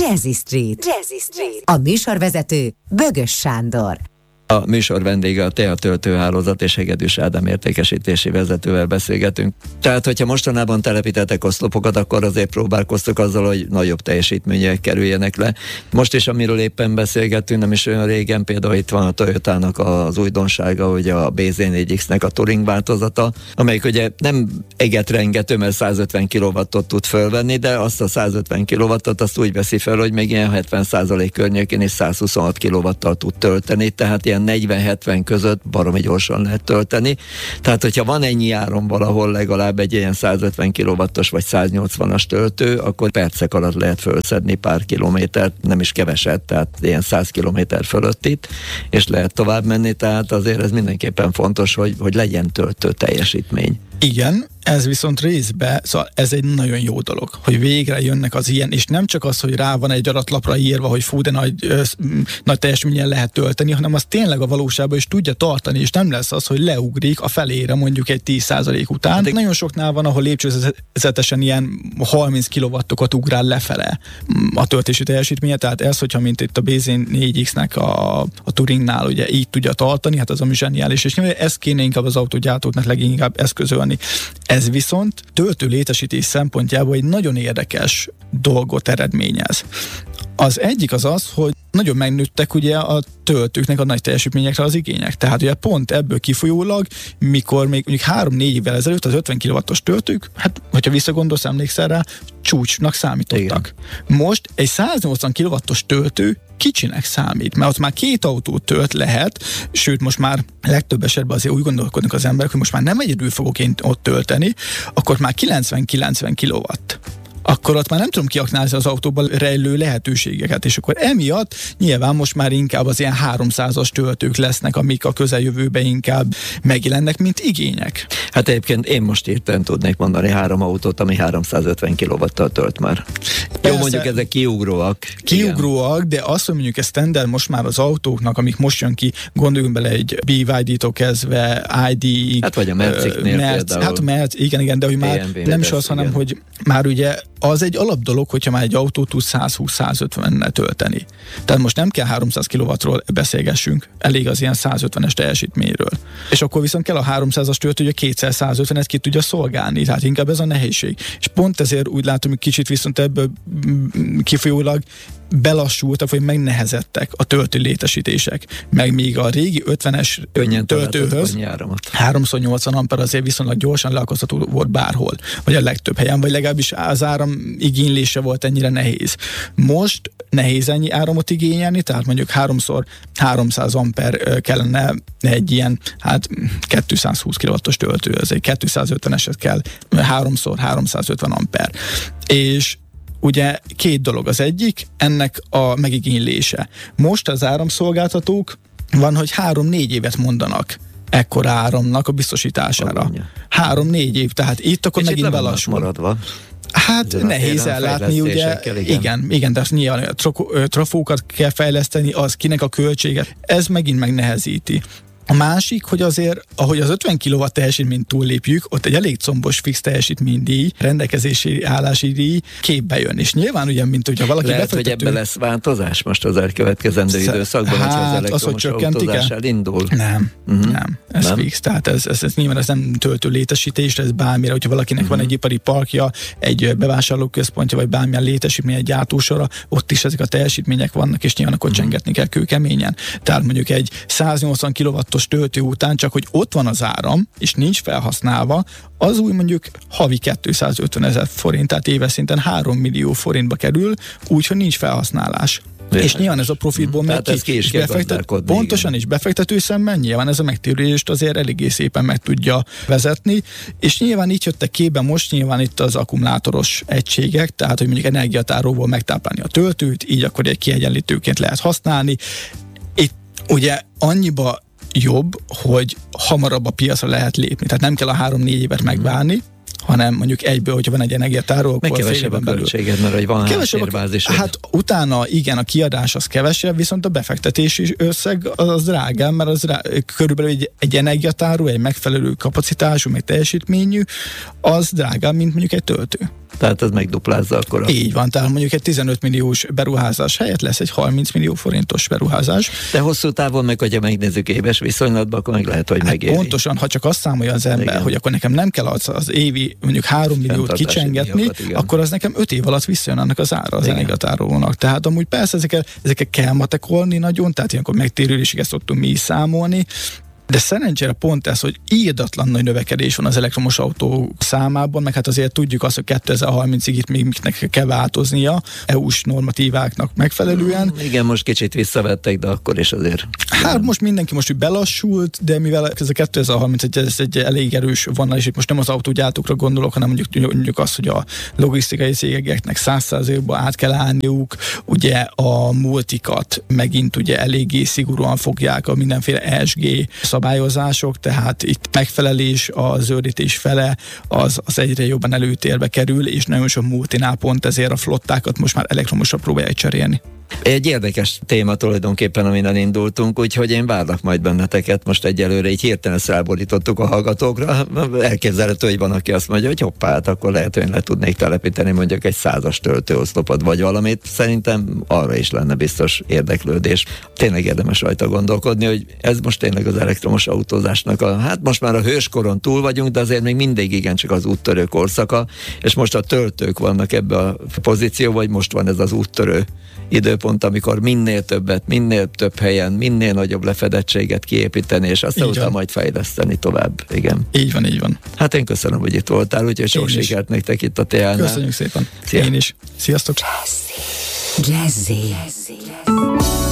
Jazzy Street. A műsorvezető Bögös Sándor. A műsor vendége a TEA töltőhálózat és Hegedűs Ádám értékesítési vezetővel beszélgetünk. Tehát, hogyha mostanában telepítettek oszlopokat, akkor azért próbálkoztok azzal, hogy nagyobb teljesítmények kerüljenek le. Most is, amiről éppen beszélgettünk, nem is olyan régen, például itt van a Toyotának az újdonsága, hogy a BZ4X-nek a Touring változata, amelyik ugye nem egetrengető, mert 150 kW-ot tud fölvenni, de azt a 150 kW-ot azt úgy veszi fel, hogy még ilyen 70% környékén is 126 kW-tal tud tölteni, tehát ilyen 40-70 között baromi gyorsan lehet tölteni. Tehát, hogyha van ennyi áron valahol legalább egy ilyen 150 kW-os vagy 180-as töltő, akkor percek alatt lehet fölszedni pár kilométert, nem is keveset, tehát ilyen 100 kilométer fölött itt, és lehet tovább menni, tehát azért ez mindenképpen fontos, hogy legyen töltő teljesítmény. Igen, ez viszont részben, szóval ez egy nagyon jó dolog, hogy végre jönnek az ilyen, és nem csak az, hogy rá van egy adatlapra írva, hogy fú, de nagy teljesítményen lehet tölteni, hanem az tényleg a valóságban is tudja tartani, és nem lesz az, hogy leugrik a felére mondjuk egy 10% után. Nagyon soknál van, ahol lépcsőzetesen ilyen 30 kW-okat ugrál lefele a töltési teljesítménye, tehát ez, hogyha mint itt a BZ4X-nek a Touringnál ugye így tudja tartani, hát az ami zseniális, és ezt kéne inkább az autógyártóknak leginkább eszközölni. Ez viszont töltő létesítés szempontjából egy nagyon érdekes dolgot eredményez. Az egyik az, hogy nagyon megnőttek ugye a töltőknek a nagy teljesítményekre az igények. Tehát ugye pont ebből kifolyólag, mikor még mondjuk 3-4 évvel ezelőtt az 50 kW-os töltők, hát hogyha visszagondolsz, emlékszel rá, csúcsnak számítottak. Igen. Most egy 180 kW-os töltő kicsinek számít, mert ott már 2 autót tölt lehet, sőt most már legtöbb esetben azért úgy gondolkodnak az emberek, hogy most már nem egyedül fogok én ott tölteni, akkor már 90 kW. Akkor ott már nem tudom kiaknázni az autóban rejlő lehetőségeket, és akkor emiatt nyilván most már inkább az ilyen 300-as töltők lesznek, amik a közeljövőben inkább megjelennek, mint igények. Hát egyébként én most érten tudnék mondani 3 autót, ami 350 kW-tal tölt már. Persze, jó, mondjuk ezek kiugróak. Kiugróak, de azt, hogy mondjuk ez standard most már az autóknak, amik most jön ki, gondoljunk bele egy BYD-tól kezdve, ID. Hát vagy a Merciknél például. Hát Merc, igen, de hogy már nem is az, hanem hogy már ugye az egy alapdolog, hogyha már egy autó tud 120-150-nel tölteni. Tehát most nem kell 300 kW-ról beszélgessünk, elég az ilyen 150-es teljesítményről. És akkor viszont kell a 300-as töltő, hogy a 200-150-et ki tudja szolgálni, tehát inkább ez a nehézség. És pont ezért úgy látom, hogy kicsit viszont ebből kifolyólag belassultak, vagy megnehezettek a töltő létesítések. Meg még a régi 50-es töltőhöz 3x80 amper azért viszonylag gyorsan leakasztható volt bárhol, vagy a legtöbb helyen, vagy legalábbis az áram igénylése volt ennyire nehéz. Most nehéz ennyi áramot igényelni, tehát mondjuk 3x300 amper kellene egy ilyen, 220 kW-os töltő, ez egy 250-eset kell 3x350 amper. És ugye 2 dolog az egyik, ennek a megigénylése. Most az áramszolgáltatók van, hogy 3-4 évet mondanak ekkora áramnak a biztosítására. 3-4 év, tehát itt akkor megint belassul. Maradva. Hát nehéz ellátni, ugye. Igen, de azt nyilván trafókat kell fejleszteni, az kinek a költsége. Ez megint megnehezíti. A másik, hogy azért, ahogy az 50 kW teljesítményt túllépjük, ott egy elég combos fix teljesítménydíj, rendelkezési állási díj képbe jön. És nyilván ugye, mint hogyha valaki lehet, hogy ebben lesz változás most az elkövetkezendő időszakban, hogyha az elektromos autózás elindul? Nem. Ez nem? Fix. Tehát ez nyilván ez nem töltő létesítés, ez bármire, hogyha valakinek van egy ipari parkja, egy bevásárlóközpontja, vagy bármilyen létesítmény, egy gyártósora, ott is ezek a teljesítmények vannak, és nyilván akkor csengetni kell kőkeményen. Tehát mondjuk egy 180 kW-os töltő után, csak hogy ott van az áram, és nincs felhasználva, az úgy mondjuk havi 250 000 forint, tehát éves szinten 3 millió forintba kerül, úgyhogy nincs felhasználás. És nyilván ez a profitból megy ki, és pontosan is befektető szemben nyilván ez a megtérülést azért eléggé szépen meg tudja vezetni, és nyilván így jöttek képbe most nyilván itt az akkumulátoros egységek, tehát hogy mondjuk energiatáróból megtáplálni a töltőt, így akkor egy kiegyenlítőként lehet használni. Itt ugye annyiba jobb, hogy hamarabb a piacra lehet lépni. Tehát nem kell a 3-4 évet megvárni, hanem mondjuk egyből, hogyha van egy energiatáró, akkor kevesebb a költséged, mert hogy van háttérbázisod. Hát utána igen, a kiadás az kevesebb, viszont a befektetési összeg az drágább, mert az körülbelül egy energiatáró, egy megfelelő kapacitású, meg teljesítményű, az drágább, mint mondjuk egy töltő. Tehát ez megduplázza akkor. Így van, tehát mondjuk egy 15 milliós beruházás helyett lesz egy 30 millió forintos beruházás. De hosszú távon meg, hogyha megnézzük éves viszonylatban, akkor meg lehet, hogy megéri. Pontosan, ha csak azt számolja az ember, hogy akkor nekem nem kell az évi mondjuk 3 milliót kicsengetni, akkor az nekem 5 év alatt visszajön annak az ára az energiatárolónak. Tehát amúgy persze ezeket kell matekolni nagyon, tehát ilyenkor megtérüléséget szoktunk mi is számolni, de szerencsére pont ez, hogy írdatlan nagy növekedés van az elektromos autó számában, meg hát azért tudjuk azt, hogy 2030-ig itt még miknek kell változnia EU-s normatíváknak megfelelően. Igen, most kicsit visszavettek, de akkor is azért. Hát most mindenki most belassult, de mivel ez a 2031 ez egy elég erős vonal, és itt most nem az autógyártókra gondolok, hanem mondjuk azt, hogy a logisztikai cégeknek 100%-ba át kell állniuk, ugye a multikat megint ugye eléggé szigorúan fogják a mindenféle ESG szabályozások, tehát itt megfelelés, a zöldítés fele az egyre jobban előtérbe kerül, és nagyon sok multinál pont ezért a flottákat most már elektromosra próbálják cserélni. Egy érdekes téma tulajdonképpen, amin indultunk, úgyhogy én várlak majd benneteket. Most egyelőre így hirtelen szállborítottuk a hallgatókra. Elképzelhető, hogy van, aki azt mondja, hogy hoppá, hát akkor lehet, hogy le tudnék telepíteni mondjuk egy 100-as töltőoszlopot, vagy valamit. Szerintem arra is lenne biztos érdeklődés. Tényleg érdemes rajta gondolkodni, hogy ez most tényleg az elektromos autózásnak hát most már a hőskoron túl vagyunk, de azért még mindig igencsak az úttörő korszaka, és most a töltők vannak ebbe a pozícióba, hogy most van ez az úttörő időpont, amikor minél többet, minél több helyen, minél nagyobb lefedettséget kiépíteni, és aztán utána majd fejleszteni tovább. Igen. Így van, így van. Hát én köszönöm, hogy itt voltál, úgyhogy sok sikert nektek itt a TH-nál. Köszönjük szépen. Szia. Én is. Sziasztok. Jazzy.